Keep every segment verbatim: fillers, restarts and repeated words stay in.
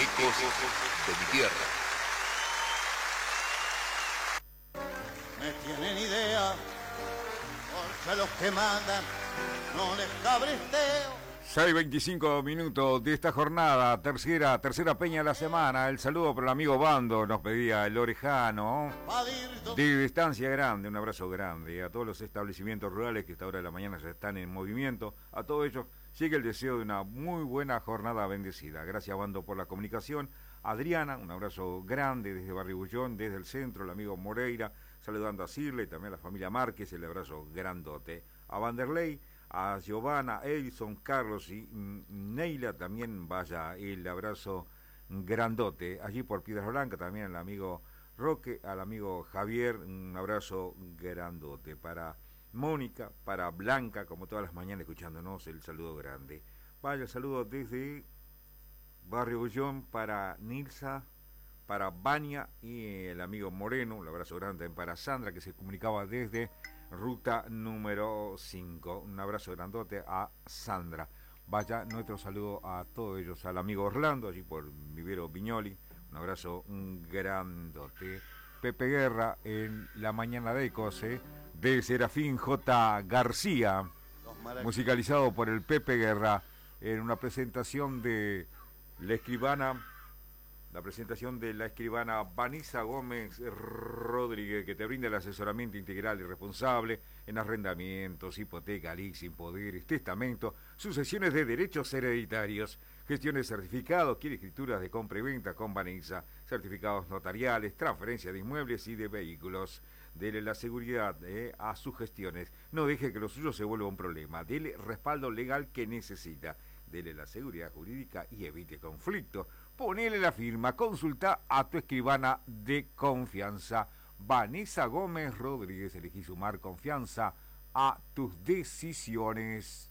Ecos de mi tierra. Me tienen idea, porque los que mandan no les cabresteo. seis veinticinco minutos de esta jornada, tercera, tercera peña de la semana. El saludo para el amigo Bando, nos pedía el orejano. De distancia grande, un abrazo grande a todos los establecimientos rurales que a esta hora de la mañana ya están en movimiento. A todos ellos sigue el deseo de una muy buena jornada bendecida. Gracias, Bando, por la comunicación. Adriana, un abrazo grande desde Barrio Bullón, desde el centro, el amigo Moreira, saludando a Cirle y también a la familia Márquez, el abrazo grandote. A Vanderlei, a Giovanna, Edison, Carlos y Neila también vaya el abrazo grandote. Allí por Piedras Blancas también al amigo Roque, al amigo Javier, un abrazo grandote. Para Mónica, para Blanca, como todas las mañanas escuchándonos, el saludo grande. Vaya el saludo desde Barrio Bullón para Nilsa, para Vania y el amigo Moreno, un abrazo grande para Sandra que se comunicaba desde ruta número cinco. Un abrazo grandote a Sandra. Vaya nuestro saludo a todos ellos, al amigo Orlando, allí por Vivero Viñoli. Un abrazo grandote. Pepe Guerra en la mañana de Ecos, ¿eh? de Serafín J. García, musicalizado por el Pepe Guerra, en una presentación de la escribana. La presentación de la escribana Vanessa Gómez Rodríguez, que te brinda el asesoramiento integral y responsable en arrendamientos, hipoteca, leasing, poderes, testamento, sucesiones de derechos hereditarios, gestiones de certificados, quiere escrituras de compra y venta con Vanessa, certificados notariales, transferencia de inmuebles y de vehículos. Dele la seguridad eh, a sus gestiones. No deje que lo suyo se vuelva un problema. Dele respaldo legal que necesita. Dele la seguridad jurídica y evite conflicto. Ponele la firma, consulta a tu escribana de confianza. Vanessa Gómez Rodríguez, elegí sumar confianza a tus decisiones.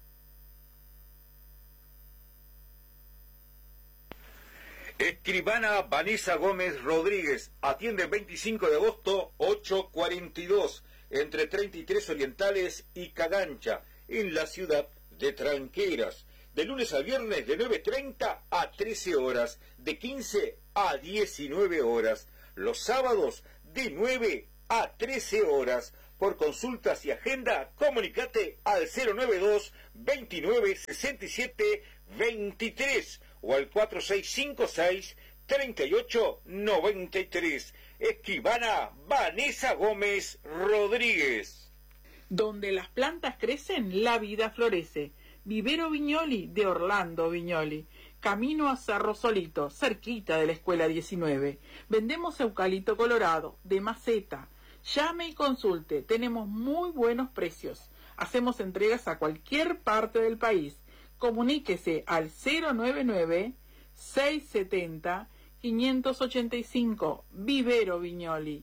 Escribana Vanessa Gómez Rodríguez, atiende el veinticinco de agosto, ocho cuarenta y dos, entre treinta y tres Orientales y Cagancha, en la ciudad de Tranqueras. De lunes a viernes de nueve treinta a trece horas, de quince a diecinueve horas. Los sábados de nueve a trece horas. Por consultas y agenda, comunicate al cero noventa y dos, veintinueve, sesenta y siete, veintitrés o al cuatro seis cinco seis, treinta y ocho, noventa y tres. Escribana Vanessa Gómez Rodríguez. Donde las plantas crecen, la vida florece. Vivero Viñoli de Orlando Viñoli, camino a Cerro Solito, cerquita de la Escuela diecinueve. Vendemos eucalipto colorado, de maceta. Llame y consulte, tenemos muy buenos precios. Hacemos entregas a cualquier parte del país. Comuníquese al cero noventa y nueve, seiscientos setenta, quinientos ochenta y cinco, Vivero Viñoli.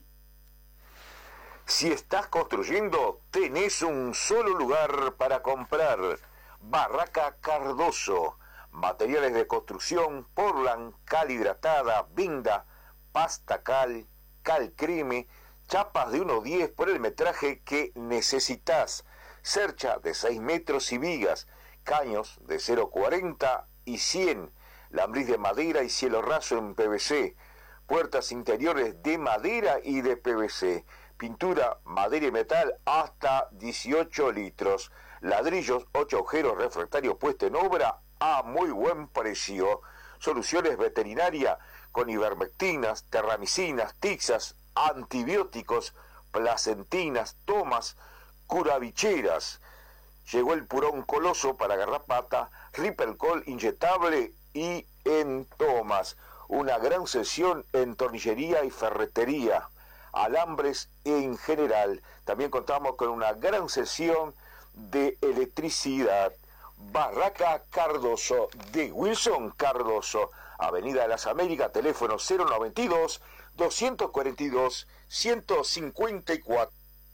Si estás construyendo, tenés un solo lugar para comprar. Barraca Cardoso, materiales de construcción, portland, cal hidratada, vinda, pasta cal, cal creme, chapas de uno diez por el metraje que necesitas, cercha de seis metros y vigas, caños de cero cuarenta y cien, lambriz de madera y cielo raso en P V C, puertas interiores de madera y de P V C, pintura, madera y metal hasta dieciocho litros, ladrillos, ocho agujeros, refractario puesto en obra a muy buen precio. Soluciones veterinaria con ivermectinas, terramicinas, tixas, antibióticos, placentinas, tomas, curavicheras. Llegó el purón coloso para garrapata, Ripelcol inyectable y en tomas. Una gran sesión en tornillería y ferretería, alambres en general. También contamos con una gran sesión de electricidad. Barraca Cardoso, de Wilson Cardoso, Avenida de las Américas, teléfono cero noventa y dos, doscientos cuarenta y dos, ciento cincuenta y cuatro.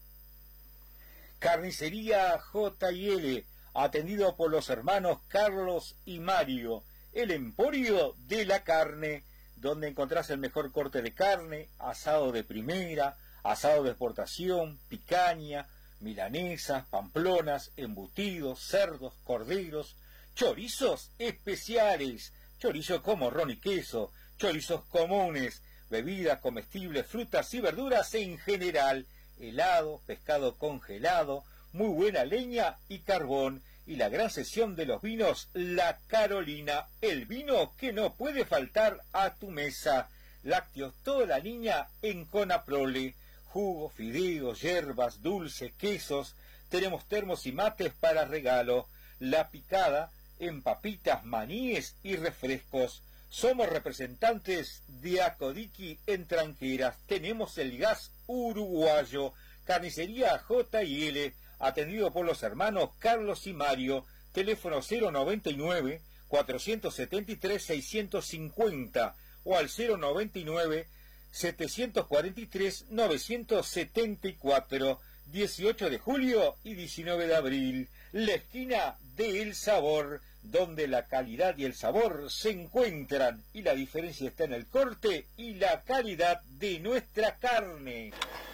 Carnicería J y L, atendido por los hermanos Carlos y Mario, el emporio de la carne, donde encontrás el mejor corte de carne, asado de primera, asado de exportación, picaña, milanesas, pamplonas, embutidos, cerdos, corderos, chorizos especiales, chorizo con morrón y queso, chorizos comunes, bebidas comestibles, frutas y verduras en general, helado, pescado congelado, muy buena leña y carbón, y la gran sesión de los vinos La Carolina, el vino que no puede faltar a tu mesa. Lácteos toda la línea en Conaprole, jugo, fideos, hierbas, dulces, quesos, tenemos termos y mates para regalo, La Picada en papitas, maníes y refrescos. Somos representantes de Acodiqui en Tranqueras, tenemos el gas uruguayo, carnicería J y L, atendido por los hermanos Carlos y Mario, teléfono cero noventa y nueve, cuatrocientos setenta y tres, seiscientos cincuenta o al cero noventa y nueve, setecientos cuarenta y tres, novecientos setenta y cuatro, dieciocho de julio y diecinueve de abril, la esquina de El Sabor, donde la calidad y el sabor se encuentran y la diferencia está en el corte y la calidad de nuestra carne.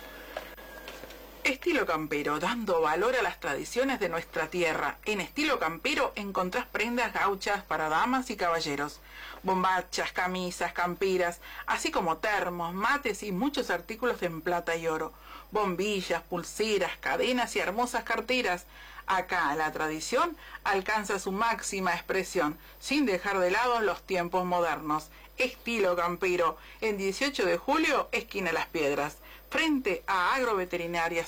Estilo Campero, dando valor a las tradiciones de nuestra tierra. En Estilo Campero encontrás prendas gauchas para damas y caballeros, bombachas, camisas, camperas, así como termos, mates y muchos artículos en plata y oro, bombillas, pulseras, cadenas y hermosas carteras. Acá la tradición alcanza su máxima expresión, sin dejar de lado los tiempos modernos. Estilo Campero, en dieciocho de julio, esquina Las Piedras, frente a Agroveterinaria